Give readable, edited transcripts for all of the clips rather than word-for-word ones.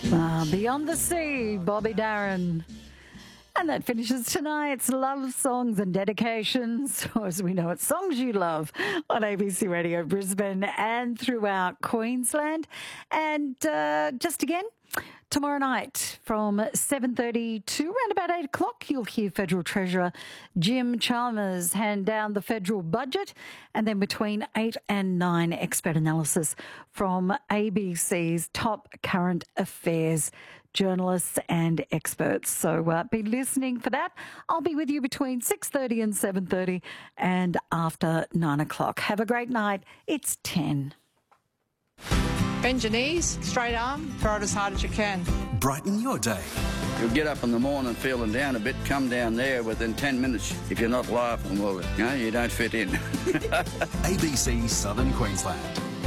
Beyond the Sea, Bobby Darin. And that finishes tonight's Love Songs and Dedications, or as we know it, Songs You Love, on ABC Radio Brisbane and throughout Queensland. And just again, tomorrow night from 7:30 to around about 8 o'clock, you'll hear Federal Treasurer Jim Chalmers hand down the federal budget, and then between 8 and 9, expert analysis from ABC's top current affairs journalists and experts. So be listening for that. I'll be with you between 6:30 and 7:30 and after 9 o'clock. Have a great night. It's 10. Bend your knees, straight arm, throw it as hard as you can. Brighten your day. You'll get up in the morning feeling down a bit, come down there within 10 minutes. If you're not laughing, well, you don't fit in. ABC Southern Queensland.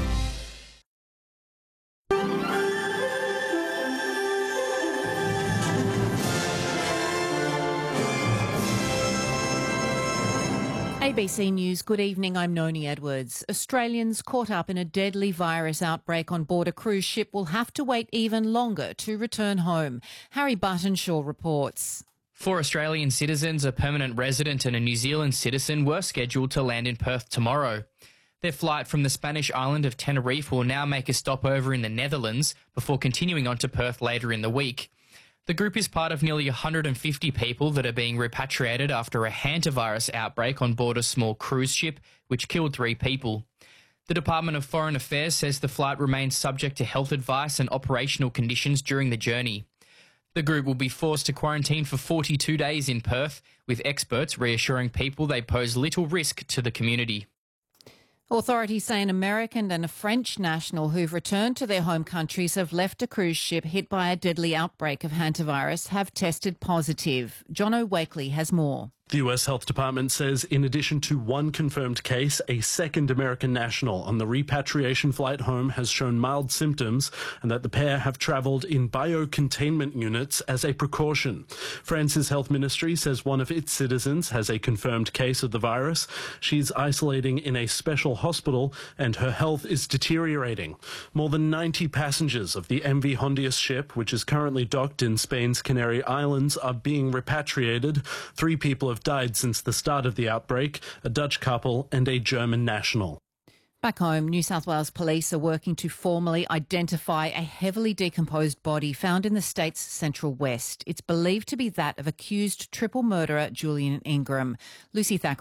ABC News, good evening, I'm Noni Edwards. Australians caught up in a deadly virus outbreak on board a cruise ship will have to wait even longer to return home. Harry Buttonshaw reports. 4 Australian citizens, a permanent resident and a New Zealand citizen were scheduled to land in Perth tomorrow. Their flight from the Spanish island of Tenerife will now make a stopover in the Netherlands before continuing on to Perth later in the week. The group is part of nearly 150 people that are being repatriated after a hantavirus outbreak on board a small cruise ship, which killed 3 people. The Department of Foreign Affairs says the flight remains subject to health advice and operational conditions during the journey. The group will be forced to quarantine for 42 days in Perth, with experts reassuring people they pose little risk to the community. Authorities say an American and a French national who've returned to their home countries have left a cruise ship hit by a deadly outbreak of hantavirus have tested positive. Jono Wakely has more. The US Health Department says in addition to 1 confirmed case, a second American national on the repatriation flight home has shown mild symptoms and that the pair have travelled in biocontainment units as a precaution. France's health ministry says one of its citizens has a confirmed case of the virus. She's isolating in a special hospital and her health is deteriorating. More than 90 passengers of the MV Hondius ship, which is currently docked in Spain's Canary Islands, are being repatriated. 3 people have died since the start of the outbreak, a Dutch couple and a German national. Back home, New South Wales police are working to formally identify a heavily decomposed body found in the state's central west. It's believed to be that of accused triple murderer Julian Ingram. Lucy Thacker